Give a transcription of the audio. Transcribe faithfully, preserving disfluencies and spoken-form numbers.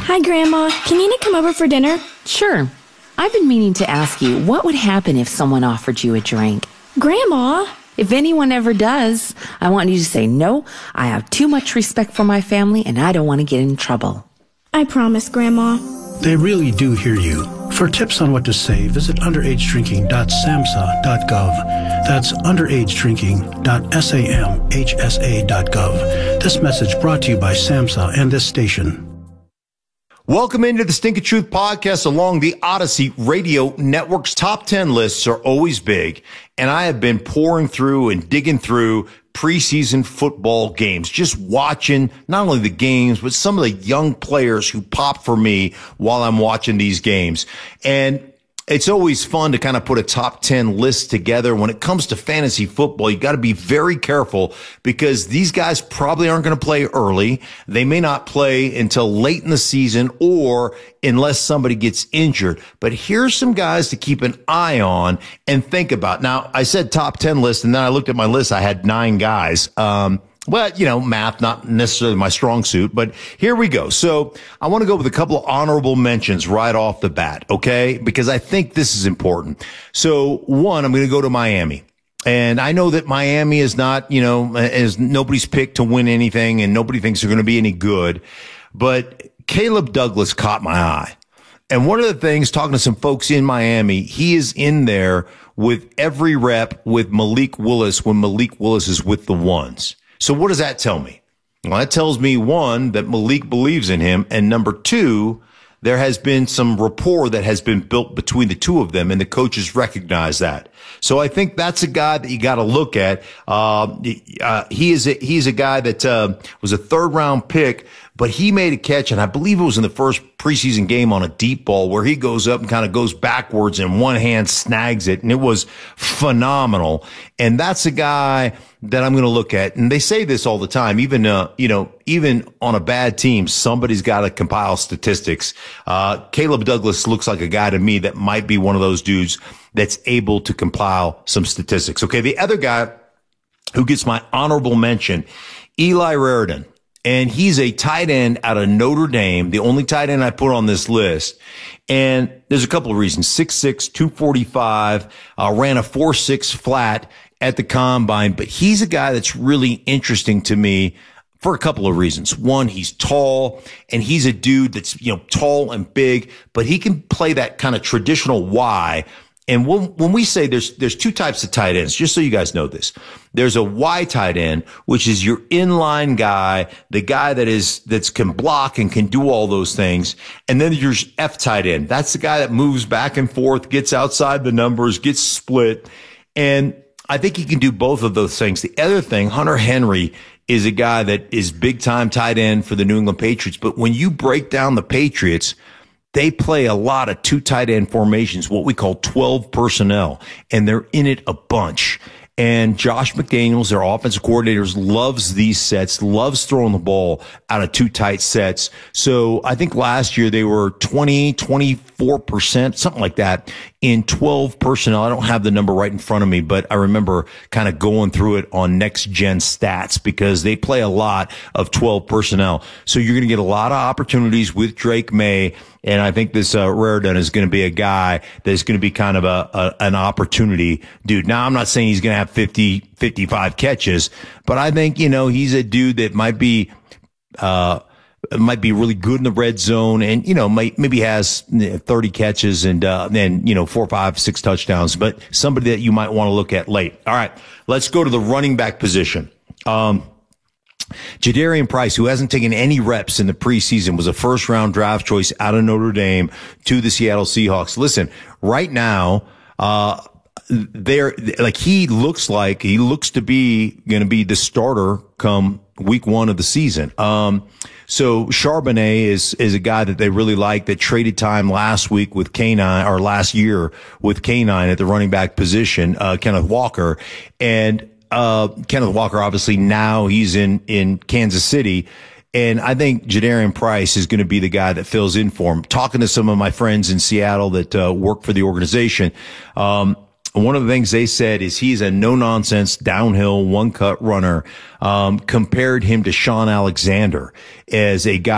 Hi, Grandma. Can Nina come over for dinner? Sure. I've been meaning to ask you, what would happen if someone offered you a drink? Grandma? If anyone ever does, I want you to say, no, I have too much respect for my family and I don't want to get in trouble. I promise, Grandma. They really do hear you. For tips on what to say, visit underage drinking dot samhsa dot gov. That's underage drinking dot samhsa dot gov. This message brought to you by SAMHSA and this station. Welcome into the Stink of Truth podcast along the Odyssey Radio Network's top ten lists are always big, and I have been pouring through and digging through preseason football games, just watching not only the games, but some of the young players who pop for me while I'm watching these games. And it's always fun to kind of put a top ten list together. When it comes to fantasy football, you got to be very careful because these guys probably aren't going to play early. They may not play until late in the season or unless somebody gets injured. But here's some guys to keep an eye on and think about. Now, I said top ten list, and then I looked at my list. I had nine guys. Um, Well, you know, math, not necessarily my strong suit, but here we go. So I want to go with a couple of honorable mentions right off the bat, okay? Because I think this is important. So one, I'm going to go to Miami. And I know that Miami is not, you know, is nobody's picked to win anything and nobody thinks they're going to be any good. But Caleb Douglas caught my eye. And one of the things, talking to some folks in Miami, he is in there with every rep with Malik Willis when Malik Willis is with the ones. So what does that tell me? Well, that tells me, one, that Malik believes in him, and number two, there has been some rapport that has been built between the two of them, and the coaches recognize that. So I think that's a guy that you got to look at. Uh, uh, he is a, he's a guy that uh, was a third-round pick, but he made a catch, and I believe it was in the first preseason game on a deep ball where he goes up and kind of goes backwards and one hand snags it, and it was phenomenal. And that's a guy that I'm going to look at. And they say this all the time, even, uh, you know, even on a bad team, somebody's got to compile statistics. Uh, Caleb Douglas looks like a guy to me that might be one of those dudes that's able to compile some statistics. Okay. The other guy who gets my honorable mention, Eli Raridan. And he's a tight end out of Notre Dame, the only tight end I put on this list. And there's a couple of reasons. six six, two forty-five, uh, ran a four six flat at the combine, but he's a guy that's really interesting to me for a couple of reasons. One, he's tall, and he's a dude that's, you know, tall and big, but he can play that kind of traditional Y. And when, when we say there's, there's two types of tight ends, just so you guys know this, there's a Y tight end, which is your inline guy, the guy that is, that's can block and can do all those things. And then there's F tight end. That's the guy that moves back and forth, gets outside the numbers, gets split. And I think he can do both of those things. The other thing, Hunter Henry is a guy that is big time tight end for the New England Patriots. But when you break down the Patriots, they play a lot of two tight end formations, what we call twelve personnel, and they're in it a bunch. And Josh McDaniels, their offensive coordinators, loves these sets, loves throwing the ball out of two tight sets. So I think last year they were twenty, twenty-four percent, something like that, in twelve personnel. I don't have the number right in front of me, but I remember kind of going through it on Next Gen Stats because they play a lot of twelve personnel. So you're going to get a lot of opportunities with Drake May. And I think this uh, Raridan is going to be a guy that's going to be kind of a, a an opportunity dude. Now, I'm not saying he's going to have fifty, fifty-five catches, but I think, you know, he's a dude that might be uh might be really good in the red zone, and, you know, might maybe has thirty catches and uh then, you know, four, five, six touchdowns, but somebody that you might want to look at late. All right, let's go to the running back position. Um Jadarian Price, who hasn't taken any reps in the preseason, was a first-round draft choice out of Notre Dame to the Seattle Seahawks. Listen, right now, uh, they're like he looks like he looks to be going to be the starter come week one of the season. Um, so Charbonnet is is a guy that they really like that traded time last week with K nine or last year with K nine at the running back position, uh, Kenneth Walker, and. Uh, Kenneth Walker, obviously now he's in, in Kansas City. And I think Jadarian Price is going to be the guy that fills in for him. Talking to some of my friends in Seattle that, uh, work for the organization. Um, one of the things they said is he's a no nonsense downhill one cut runner. Um, compared him to Sean Alexander as a guy